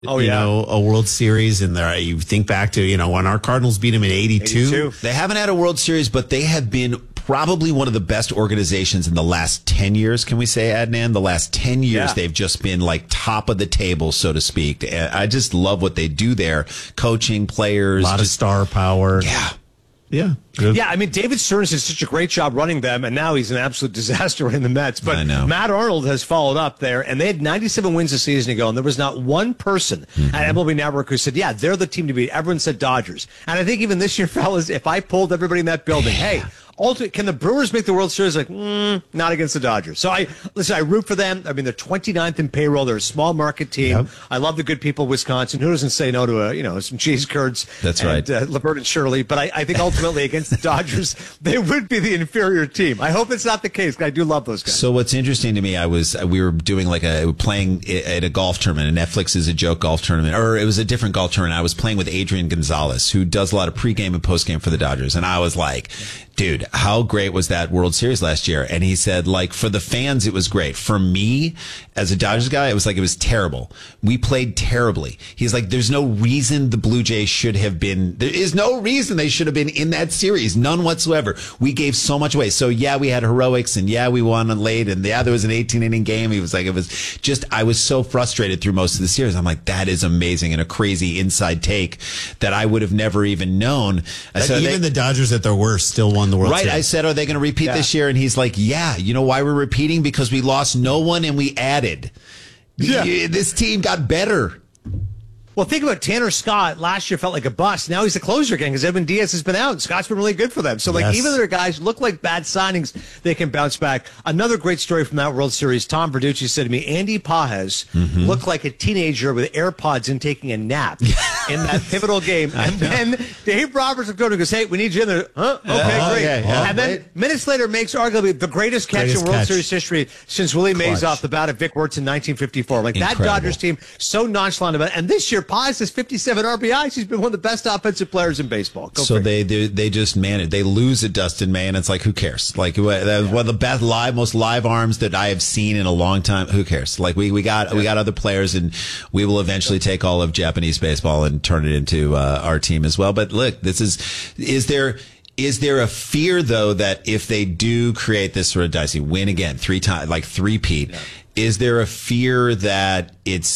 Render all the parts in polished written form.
a World Series, and there you think back to when our Cardinals beat them in '82. They haven't had a World Series, but they have been probably one of the best organizations in the last 10 years. Can we say, Adnan? The last 10 years, they've just been like top of the table, so to speak. And I just love what they do there. Coaching, players. A lot of star power. Yeah. Yeah. Yeah, I mean, David Stearns did such a great job running them, and now he's an absolute disaster running the Mets. But I know. Matt Arnold has followed up there, and they had 97 wins a season ago, and there was not one person at MLB Network who said, yeah, they're the team to beat. Everyone said Dodgers. And I think even this year, fellas, if I pulled everybody in that building, hey, ultimately, can the Brewers make the World Series? Like, not against the Dodgers. So I root for them. I mean, they're 29th in payroll. They're a small market team. Yep. I love the good people of Wisconsin. Who doesn't say no to some cheese curds? That's right. Laverne and Shirley. But I think ultimately against the Dodgers, they would be the inferior team. I hope it's not the case. I do love those guys. So what's interesting to me, we were doing playing at a golf tournament, and Netflix is a joke golf tournament, or it was a different golf tournament. I was playing with Adrian Gonzalez, who does a lot of pregame and postgame for the Dodgers. And I was like, dude, how great was that World Series last year? And he said, for the fans, it was great. For me, as a Dodgers guy, it was terrible. We played terribly. He's like, there's no reason the Blue Jays should have been, there is no reason they should have been in that series. None whatsoever. We gave so much away. So yeah, we had heroics, and yeah, we won late, and yeah, there was an 18-inning game. He was like, I was so frustrated through most of the series. I'm like, that is amazing, and a crazy inside take that I would have never even known. Even the Dodgers at their worst still won the World Series. Right. I said, are they going to repeat this year? And he's like, yeah. You know why we're repeating? Because we lost no one and we added. Yeah. This team got better. Well, think about Tanner Scott. Last year felt like a bust. Now he's the closer again because Edwin Diaz has been out, and Scott's been really good for them. So, even though their guys look like bad signings, they can bounce back. Another great story from that World Series. Tom Verducci said to me, Andy Pages looked like a teenager with AirPods and taking a nap in that pivotal game. And then Dave Roberts looked over and goes, hey, we need you in there. Huh? Okay, great. And then minutes later makes arguably the greatest catch in World Series history since Willie Mays off the bat at Vic Wertz in 1954. That Dodgers team, so nonchalant about it. And this year, Paz has 57 RBIs. He's been one of the best offensive players in baseball. They just manage. They lose at Dustin May, and it's like, who cares? That was one of the best most live arms that I have seen in a long time. Who cares? We got other players, and we will eventually take all of Japanese baseball and turn it into our team as well. But look, is there a fear, though, that if they do create this sort of dicey win again 3 times, like three-peat, is there a fear that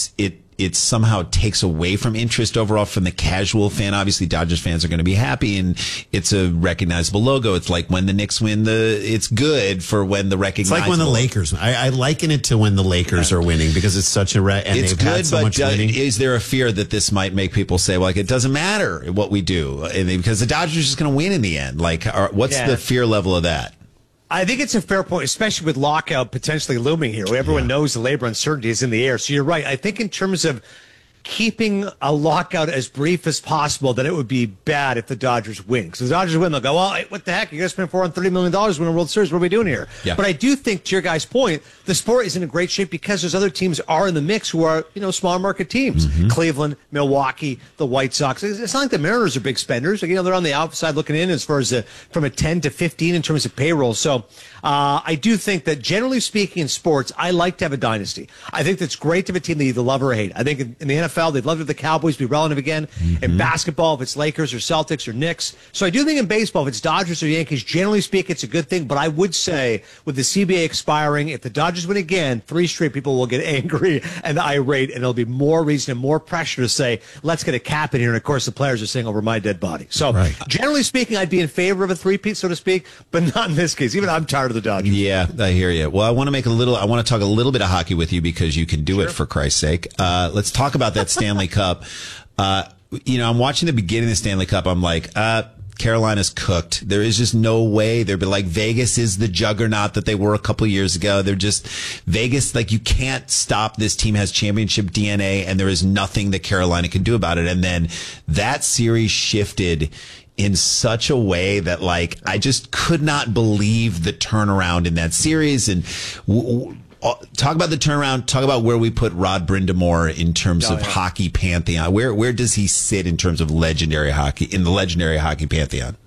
it somehow takes away from interest overall from the casual fan? Obviously, Dodgers fans are going to be happy, and it's a recognizable logo. It's like when the Knicks win it's good for when the recognizable. It's like when the Lakers. I liken it to when the Lakers are winning because it's such a and it's they've good, had so much winning. Is there a fear that this might make people say, well, it doesn't matter what we do because the Dodgers are just going to win in the end? What's the fear level of that? I think it's a fair point, especially with lockout potentially looming here. Everyone knows the labor uncertainty is in the air. So you're right. I think in terms of keeping a lockout as brief as possible, that it would be bad if the Dodgers win. Because the Dodgers win, they'll go, well, hey, what the heck? You guys spent $430 million to win a World Series. What are we doing here? Yeah. But I do think, to your guy's point, the sport is in a great shape because there's other teams are in the mix who are, small market teams. Cleveland, Milwaukee, the White Sox. It's not like the Mariners are big spenders. They're on the outside looking in as far as from a 10 to 15 in terms of payroll. So I do think that generally speaking in sports, I like to have a dynasty. I think that's great to have a team that either love or hate. I think in the NFL, they'd love to have the Cowboys be relevant again. In basketball, if it's Lakers or Celtics or Knicks. So I do think in baseball, if it's Dodgers or Yankees, generally speaking, it's a good thing. But I would say with the CBA expiring, if the Dodgers win again, 3 straight, people will get angry and irate, and there'll be more reason and more pressure to say, let's get a cap in here. And of course, the players are saying over my dead body. So generally speaking, I'd be in favor of a 3-peat, so to speak, but not in this case. Even I'm tired of the Dodgers. Yeah, I hear you. Well, I want to talk a little bit of hockey with you because you can do it, for Christ's sake. Let's talk about that Stanley Cup. I'm watching the beginning of the Stanley Cup. I'm like, Carolina's cooked. There is just no way. They're like, Vegas is the juggernaut that they were a couple years ago. They're just Vegas. You can't stop. This team has championship DNA, and there is nothing that Carolina can do about it. And then that series shifted in such a way that I just could not believe the turnaround in that series. And talk about the turnaround. Talk about where we put Rod Brind'Amour in terms of hockey pantheon. Where does he sit in terms of legendary hockey, in the legendary hockey pantheon?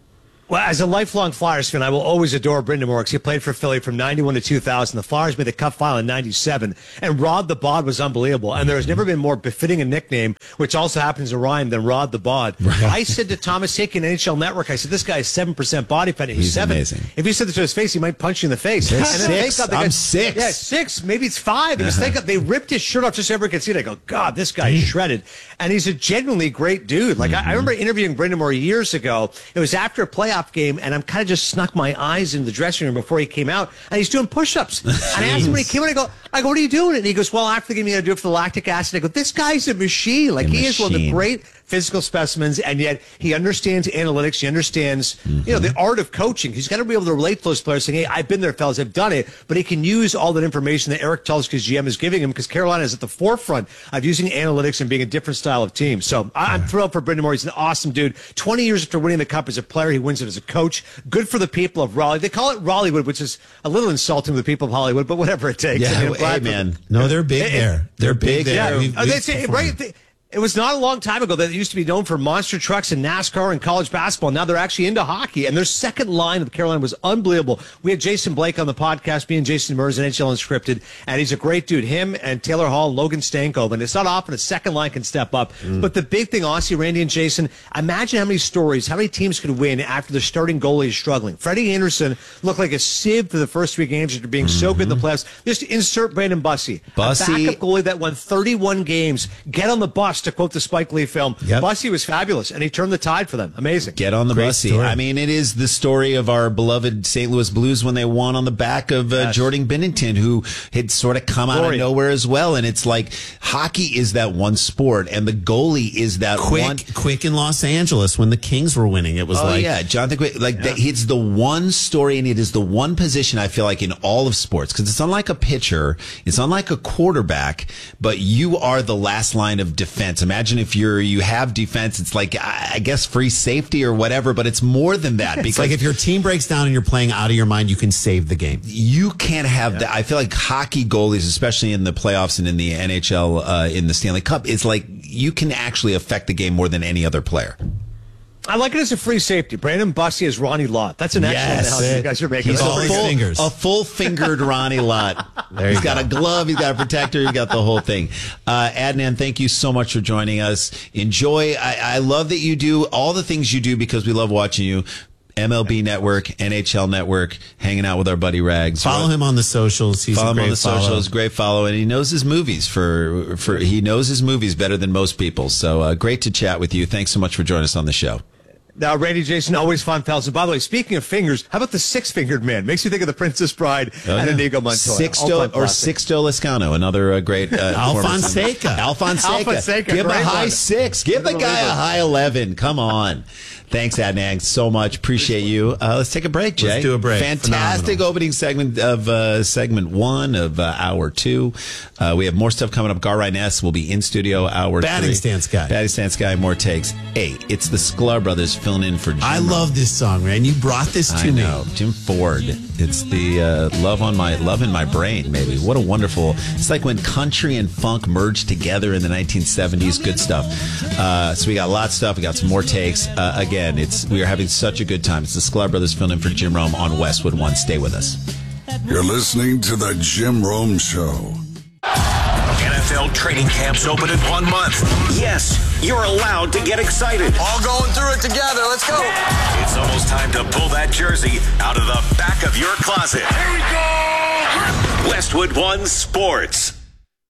Well, as a lifelong Flyers fan, I will always adore Brind'Amour because he played for Philly from 91 to 2000. The Flyers made the Cup final in 97, and Rod the Bod was unbelievable. And there has never been more befitting a nickname, which also happens to rhyme, than Rod the Bod. Right. I said to Thomas Hickey, NHL Network, I said, this guy is 7% body fat. He's 7. Amazing. If you said this to his face, he might punch you in the face. And then 6. I'm 6. Yeah, 6. Maybe it's 5. And they ripped his shirt off just so everyone could see it. I go, God, this guy is shredded. And he's a genuinely great dude. Like, I remember interviewing Brind'Amour years ago. It was after a playoff game, and I'm kind of just snuck my eyes in the dressing room before he came out, and he's doing push-ups. And I asked him when he came in, I go, what are you doing? And he goes, well, after the game, you got to do it for the lactic acid. I go, this guy's a machine. Like, he is one of the great physical specimens, and yet he understands analytics. He understands, the art of coaching. He's got to be able to relate to those players, saying, hey, I've been there, fellas, I've done it. But he can use all that information that Eric Tulsky's GM is giving him, because Carolina is at the forefront of using analytics and being a different style of team. So I'm thrilled for Brind'Amour. He's an awesome dude. 20 years after winning the Cup as a player, he wins it as a coach. Good for the people of Raleigh. They call it Raleighwood, which is a little insulting to the people of Hollywood, but whatever it takes. Yeah, hey, man. No, they're big there. They're big there. Yeah, right. It was not a long time ago that it used to be known for monster trucks and NASCAR and college basketball. Now they're actually into hockey, and their second line of Carolina was unbelievable. We had Jason Blake on the podcast, me and Jason Mers, NHL Unscripted, and he's a great dude. Him and Taylor Hall, Logan Stankoven, and it's not often a second line can step up. But the big thing, honestly, Randy and Jason, imagine how many stories, how many teams could win after the starting goalie is struggling. Freddie Anderson looked like a sieve for the first 3 games after being so good in the playoffs. Just insert Brandon Bussey. A backup goalie that won 31 games. Get on the bus, to quote the Spike Lee film. Yep. Bussey was fabulous, and he turned the tide for them. Amazing. Get on the Bussey. I mean, it is the story of our beloved St. Louis Blues when they won on the back of Jordan Binnington, who had sort of come out of nowhere as well. And it's like, hockey is that one sport, and the goalie is that quick in Los Angeles when the Kings were winning. It was Jonathan Quick. It's the one story, and it is the one position I feel like in all of sports, because it's unlike a pitcher, it's unlike a quarterback, but you are the last line of defense. Imagine if you have defense, it's like, I guess, free safety or whatever, but it's more than that. Because it's like if your team breaks down and you're playing out of your mind, you can save the game. You can't have that. I feel like hockey goalies, especially in the playoffs and in the NHL, in the Stanley Cup, it's like you can actually affect the game more than any other player. I like it as a free safety. Brandon Bussey as Ronnie Lott. That's an excellent analogy you guys are making. He's a full-fingered Ronnie Lott. He's got a glove. He's got a protector. He's got the whole thing. Adnan, thank you so much for joining us. Enjoy. I love that you do all the things you do because we love watching you. MLB Network, NHL Network, hanging out with our buddy Rags. Follow him on the socials. Follow him on the socials. Great follow, and he knows his movies. He knows his movies better than most people. So great to chat with you. Thanks so much for joining us on the show. Now, Randy, Jason, always fun, pals. And by the way, speaking of fingers, how about the 6-fingered man? Makes you think of the Princess Bride and Inigo Montoya. Sixto Lascano, another great Alfonseca. Give him a high 6. Give the guy a high 11. Come on. Thanks, Adnan, so much. Appreciate you. Let's take a break, Jay. Let's do a break. Fantastic opening segment of segment 1 of hour 2. We have more stuff coming up. Gar Ryness will be in studio hour 3. Batting stance guy. More takes. Hey, it's the Sklar Brothers filling in for Jim. I love this song, man. You brought this to me. I know. Jim Ford. It's the love in my brain, maybe. What a wonderful. It's like when country and funk merged together in the 1970s. Good stuff. So we got a lot of stuff. We got some more takes. Again, we are having such a good time. It's the Sklar Brothers filling in for Jim Rome on Westwood One. Stay with us. You're listening to the Jim Rome Show. NFL training camps open in 1 month. Yes, you're allowed to get excited. All going through it together. Let's go. It's almost time to pull that jersey out of the back of your closet. Here we go. Westwood One Sports.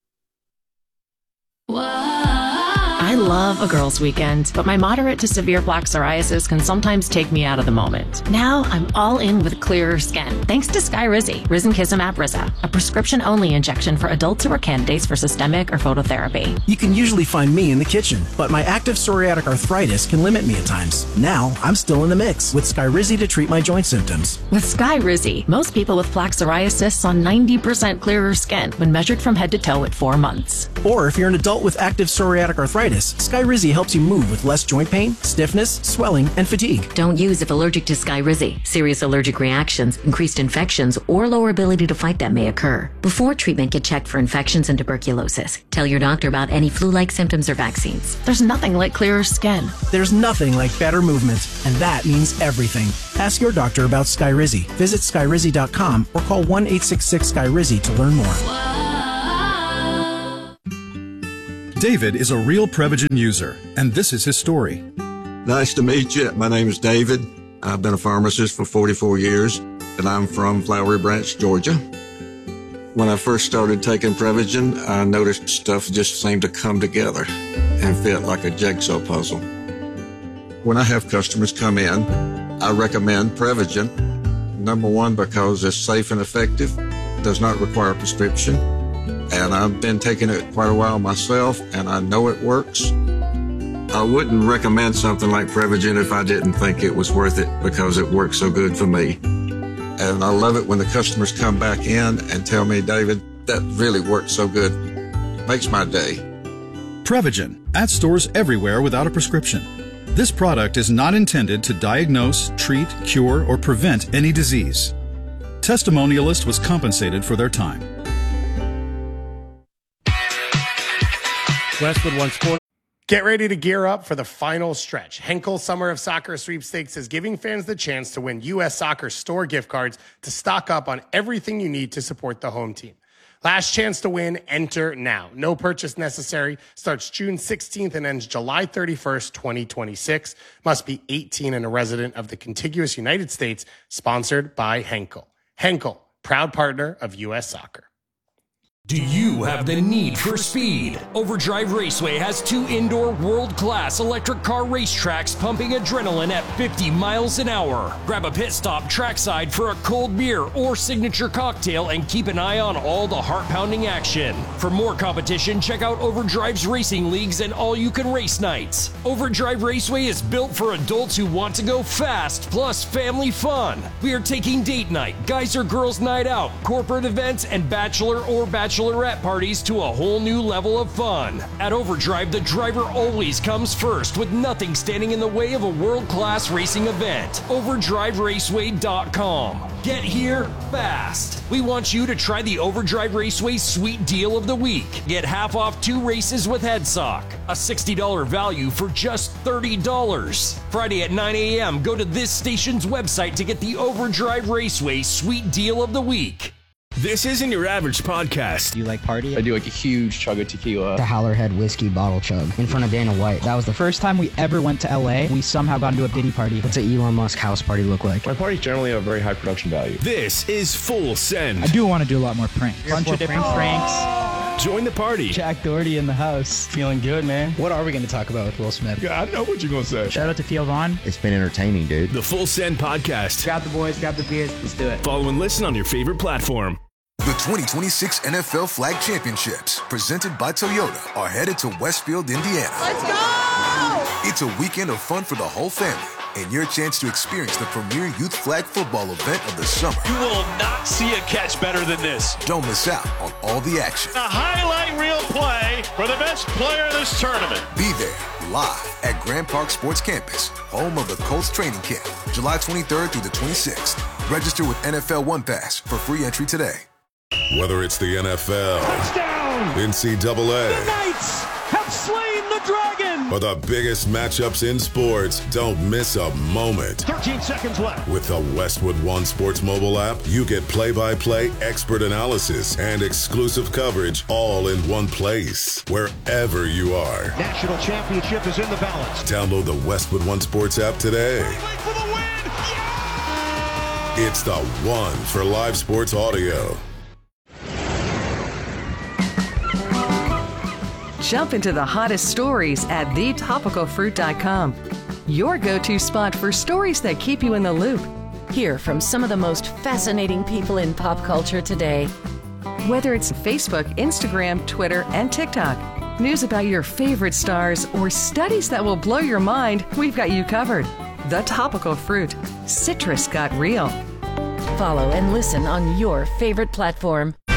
I love a girls' weekend, but my moderate to severe plaque psoriasis can sometimes take me out of the moment. Now I'm all in with clearer skin, thanks to Skyrizi, Risankizumab Riza, a prescription-only injection for adults who are candidates for systemic or phototherapy. You can usually find me in the kitchen, but my active psoriatic arthritis can limit me at times. Now I'm still in the mix with Skyrizi to treat my joint symptoms. With Skyrizi, most people with plaque psoriasis saw 90% clearer skin when measured from head to toe at 4 months. Or if you're an adult with active psoriatic arthritis, arthritis, Skyrizi helps you move with less joint pain, stiffness, swelling, and fatigue. Don't use if allergic to Skyrizi. Serious allergic reactions, increased infections, or lower ability to fight them may occur. Before treatment, get checked for infections and tuberculosis. Tell your doctor about any flu-like symptoms or vaccines. There's nothing like clearer skin. There's nothing like better movement, and that means everything. Ask your doctor about Skyrizi. Visit Skyrizi.com or call 1-866-SKYRIZI to learn more. David is a real Prevagen user, and this is his story. Nice to meet you. My name is David. I've been a pharmacist for 44 years, and I'm from Flowery Branch, Georgia. When I first started taking Prevagen, I noticed stuff just seemed to come together and fit like a jigsaw puzzle. When I have customers come in, I recommend Prevagen. Number one, because it's safe and effective, does not require a prescription, and I've been taking it quite a while myself, and I know it works. I wouldn't recommend something like Prevagen if I didn't think it was worth it because it works so good for me. And I love it when the customers come back in and tell me, David, that really worked so good. Makes my day. Prevagen, at stores everywhere without a prescription. This product is not intended to diagnose, treat, cure, or prevent any disease. Testimonialist was compensated for their time. Westwood One Sport. Get ready to gear up for the final stretch. Henkel Summer of Soccer Sweepstakes is giving fans the chance to win U.S. Soccer store gift cards to stock up on everything you need to support the home team. Last chance to win, enter now. No purchase necessary. Starts June 16th and ends July 31st, 2026. Must be 18 and a resident of the contiguous United States. Sponsored by Henkel. Henkel, proud partner of U.S. Soccer. Do you have the need for speed? Overdrive Raceway has 2 indoor world-class electric car racetracks pumping adrenaline at 50 miles an hour. Grab a pit stop trackside for a cold beer or signature cocktail and keep an eye on all the heart-pounding action. For more competition, check out Overdrive's racing leagues and all-you-can-race nights. Overdrive Raceway is built for adults who want to go fast, plus family fun. We are taking date night, guys or girls night out, corporate events, and bachelor or bachelorette parties to a whole new level of fun. At Overdrive, the driver always comes first, with nothing standing in the way of a world-class racing event. OverdriveRaceway.com. Get here fast. We want you to try the Overdrive Raceway Sweet Deal of the Week. Get half off 2 races with HeadSock. A $60 value for just $30. Friday at 9 a.m., go to this station's website to get the Overdrive Raceway Sweet Deal of the Week. This isn't your average podcast. Do you like party? I do like a huge chug of tequila. The Howlerhead whiskey bottle chug in front of Dana White. That was the first time we ever went to LA. We somehow got into a Diddy party. What's an Elon Musk house party look like? My parties generally have very high production value. This is Full Send. I do want to do a lot more pranks. Bunch of different pranks. Join the party. Jack Doherty in the house. Feeling good, man. What are we going to talk about with Will Smith? Yeah, I know what you're going to say. Shout out to Theo Vaughn. It's been entertaining, dude. The Full Send podcast. Grab the boys, grab the beers. Let's do it. Follow and listen on your favorite platform. The 2026 NFL Flag Championships, presented by Toyota, are headed to Westfield, Indiana. Let's go! It's a weekend of fun for the whole family and your chance to experience the premier youth flag football event of the summer. You will not see a catch better than this. Don't miss out on all the action. A highlight reel play for the best player of this tournament. Be there live at Grand Park Sports Campus, home of the Colts training camp, July 23rd through the 26th. Register with NFL One Pass for free entry today. Whether it's the NFL, touchdown, NCAA, the Knights have slain the dragon, or the biggest matchups in sports, don't miss a moment. 13 seconds left. With the Westwood One Sports mobile app, you get play-by-play expert analysis and exclusive coverage all in one place, wherever you are. National championship is in the balance. Download the Westwood One Sports app today. Wait for the win. Yeah! It's the one for live sports audio. Jump into the hottest stories at thetopicalfruit.com. Your go-to spot for stories that keep you in the loop. Hear from some of the most fascinating people in pop culture today. Whether it's Facebook, Instagram, Twitter, and TikTok, news about your favorite stars, or studies that will blow your mind, we've got you covered. The Topical Fruit. Citrus got real. Follow and listen on your favorite platform.